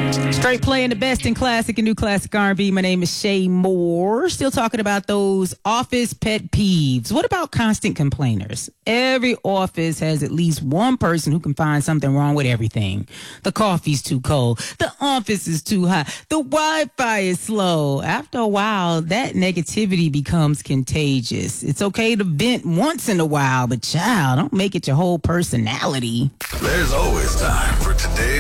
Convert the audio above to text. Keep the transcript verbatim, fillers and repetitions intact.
Straight playing the best in classic and new classic R and B. My name is Shay Moore. Still talking about those office pet peeves. What about constant complainers? Every office has at least one person who can find something wrong with everything. The coffee's too cold. The office is too hot. The Wi-Fi is slow. After a while, that negativity becomes contagious. It's okay to vent once in a while, but child, don't make it your whole personality. There's always time for today's